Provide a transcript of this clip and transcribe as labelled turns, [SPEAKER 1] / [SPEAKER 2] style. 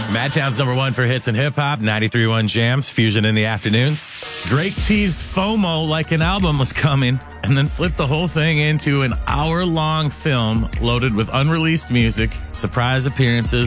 [SPEAKER 1] Madtown's number one for hits and hip hop, 93.1 Jams, Fusion in the afternoons. Drake teased FOMO like an album was coming and then flipped the whole thing into an hour-long film loaded with unreleased music, surprise appearances,